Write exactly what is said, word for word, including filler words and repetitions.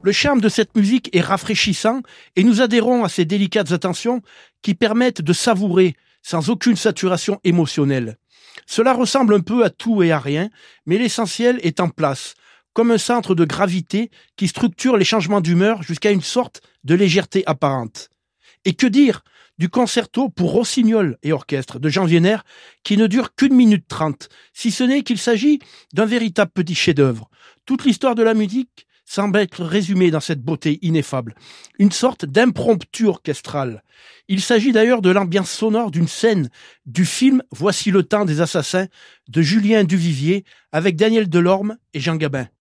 Le charme de cette musique est rafraîchissant et nous adhérons à ces délicates attentions qui permettent de savourer sans aucune saturation émotionnelle. Cela ressemble un peu à tout et à rien, mais l'essentiel est en place, comme un centre de gravité qui structure les changements d'humeur jusqu'à une sorte de légèreté apparente. Et que dire du concerto pour rossignol et orchestre de Jean Wiener qui ne dure qu'une minute trente, si ce n'est qu'il s'agit d'un véritable petit chef-d'œuvre. Toute l'histoire de la musique semble être résumée dans cette beauté ineffable, une sorte d'impromptu orchestral. Il s'agit d'ailleurs de l'ambiance sonore d'une scène du film Voici le temps des assassins de Julien Duvivier avec Daniel Delorme et Jean Gabin.